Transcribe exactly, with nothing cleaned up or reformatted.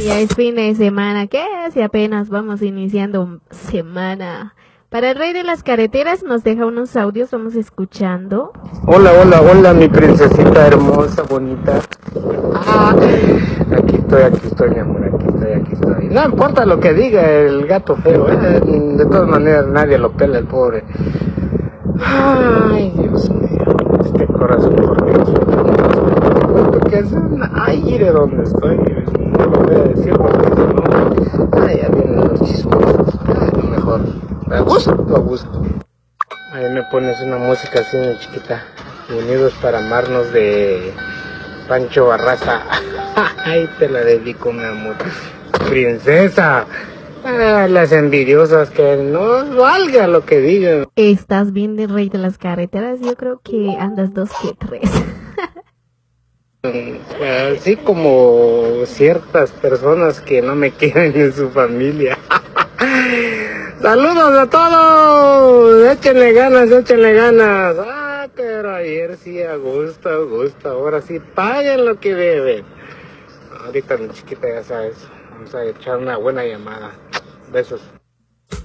Ya es fin de semana, ¿qué? Si apenas vamos iniciando semana. Para el rey de las carreteras nos deja unos audios, vamos escuchando. Hola, hola, hola, mi princesita hermosa, bonita. Ah, aquí estoy, aquí estoy, mi amor, aquí estoy, aquí estoy. No importa lo que diga el gato feo, ¿eh? De todas maneras nadie lo pela, el pobre. Ay, Dios mío, este corazón, por Dios. ¿Qué es un aire donde estoy? No lo voy a decir porque si no, ay, ya vienen los chismosos. Ay, lo mejor, a gusto, a gusto. Ahí me pones una música así, mi chiquita. Unidos para amarnos de Pancho Barraza. Ay, te la dedico, mi amor. Princesa. Ah, las envidiosas que no valga lo que digan. ¿Estás bien de rey de las carreteras? Yo creo que andas dos que tres. Así como ciertas personas que no me quieren en su familia. Saludos a todos, échenle ganas, échenle ganas. Ah, pero ayer sí, a gusto, a gusto, ahora sí, paguen lo que deben. Ahorita mi chiquita, ya sabes, vamos a echar una buena llamada. Besos.